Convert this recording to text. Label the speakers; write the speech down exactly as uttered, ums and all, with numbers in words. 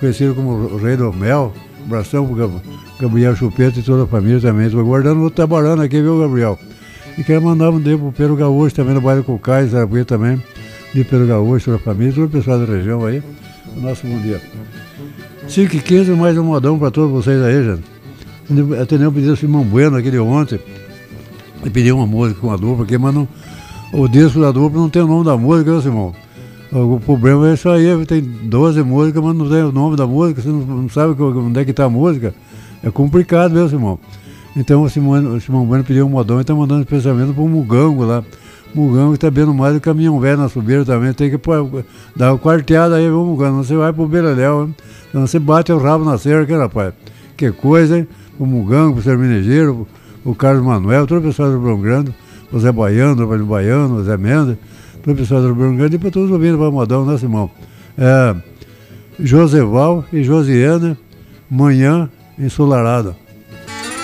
Speaker 1: conhecido como o Rei do Mel. Abração pro Gabriel Chupeta e toda a família também. Estou guardando o trabalhando aqui, viu, Gabriel? E quero mandar um dedo pro Pedro Gaúcho também, no bairro Cocais, Zarabuí também. De Pedro Gaúcho, toda a família, todo o pessoal da região aí. O nosso bom dia. cinco e quinze, mais um modão para todos vocês aí, gente. Atendeu o pedido do Simão Bueno aqui de ontem. Ele pediu uma música com a dupla aqui, mas não, o disco da dupla não tem o nome da música, né, Simão? O problema é isso aí, tem doze músicas, mas não tem o nome da música, você não, não sabe onde é que está a música. É complicado mesmo, Simão. Então o Simão, o Simão Bueno pediu um modão e está mandando especialmente para o Mugango lá. Mugango está vendo mais do caminhão velho na subida também, tem que pô, dar uma quarteada aí, viu, Mugango? Você vai pro Beleléu, então você bate o rabo na cerca, rapaz. Que coisa, hein? O Mugango, o Serminejeiro, o Carlos Manuel, todo o pessoal do Rio Grande, o Zé Baiano, o Valho Baiano, o Zé Mendes, todo o pessoal do Rio Grande, e para todos ouvindo para modão, né, Simão? É, Joseval e Josiane, manhã ensolarada.